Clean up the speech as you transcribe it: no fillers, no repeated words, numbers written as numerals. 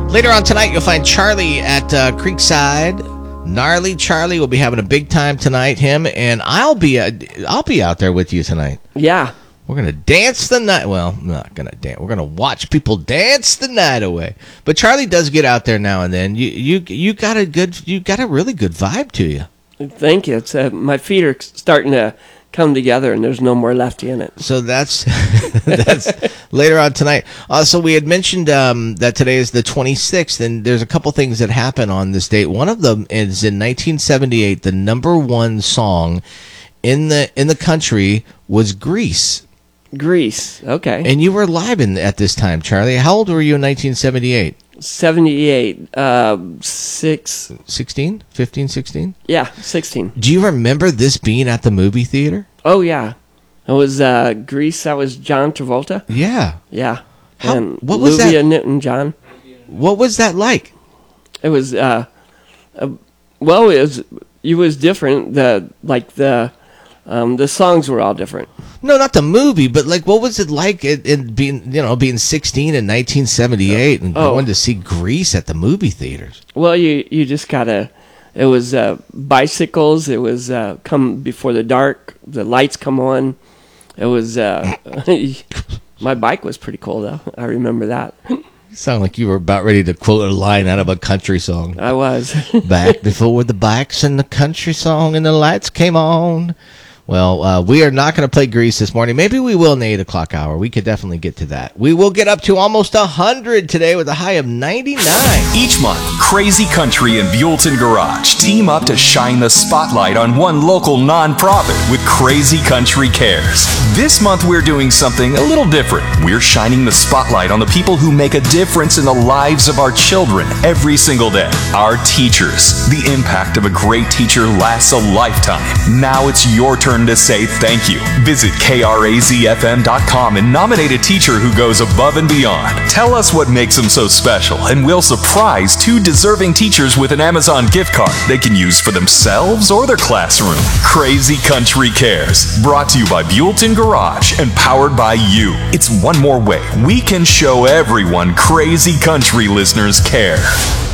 Later on tonight, you'll find Charlie at Creekside. Gnarly Charlie will be having a big time tonight. Him and I'll be out there with you tonight. Yeah. We're going to dance the night. Well, I'm not going to dance. We're going to watch people dance the night away. But Charlie does get out there now and then. You got a really good vibe to you. Thank you. It's my feet are starting to come together, and there's no more lefty in it. So that's later on tonight. So we had mentioned that today is the 26th, and there's a couple things that happen on this date. One of them is in 1978, the number one song in the country was Grease. Grease, okay. And you were live at this time, Charlie. How old were you in 1978? 78, 16? 15, 16? Yeah, 16. Do you remember this being at the movie theater? Oh, yeah. It was Grease. That was John Travolta. Yeah. Yeah. What was Olivia that? Newton-John. What was that like? It was, it was different. The songs were all different. No, not the movie, but like, what was it like in being 16 in 1978 and going to see Grease at the movie theaters? Well, you just gotta. It was bicycles. It was come before the dark. The lights come on. It was my bike was pretty cool though. I remember that. You sound like you were about ready to quote a line out of a country song. I was. Back before the bikes and the country song and the lights came on. Well, we are not going to play Grease this morning. Maybe we will in the 8 o'clock hour. We could definitely get to that. We will get up to almost 100 today with a high of 99. Each month, Crazy Country and Buellton Garage team up to shine the spotlight on one local nonprofit with Crazy Country Cares. This month, we're doing something a little different. We're shining the spotlight on the people who make a difference in the lives of our children every single day. Our teachers. The impact of a great teacher lasts a lifetime. Now it's your turn to say thank you. Visit KRAZFM.com and nominate a teacher who goes above and beyond. Tell us what makes them so special, and we'll surprise 2 deserving teachers with an Amazon gift card they can use for themselves or their classroom. Crazy Country Cares, brought to you by Buellton Garage and powered by you. It's one more way we can show everyone Crazy Country listeners care.